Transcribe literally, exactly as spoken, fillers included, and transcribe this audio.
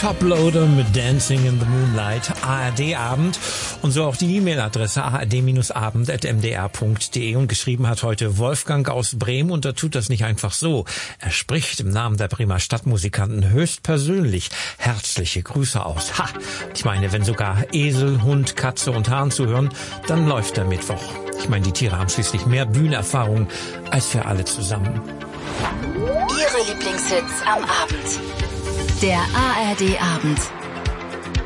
Toploader mit Dancing in the Moonlight, A R D-Abend und so auch die E-Mail-Adresse a r d abend at m d r punkt d e und geschrieben hat heute Wolfgang aus Bremen und er tut das nicht einfach so. Er spricht im Namen der Bremer Stadtmusikanten höchstpersönlich herzliche Grüße aus. Ha! Ich meine, wenn sogar Esel, Hund, Katze und Hahn zuhören, dann läuft der Mittwoch. Ich meine, die Tiere haben schließlich mehr Bühnenerfahrung als wir alle zusammen. Ihre Lieblingshits am Abend. Der A R D-Abend